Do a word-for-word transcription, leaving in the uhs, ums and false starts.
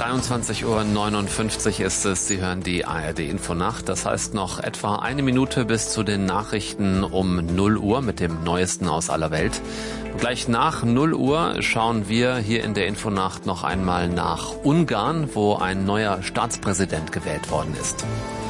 dreiundzwanzig Uhr neunundfünfzig ist es. Sie hören die A R D-Infonacht. Das heißt noch etwa eine Minute bis zu den Nachrichten um null Uhr mit dem Neuesten aus aller Welt. Und gleich nach null Uhr schauen wir hier in der Infonacht noch einmal nach Ungarn, wo ein neuer Staatspräsident gewählt worden ist.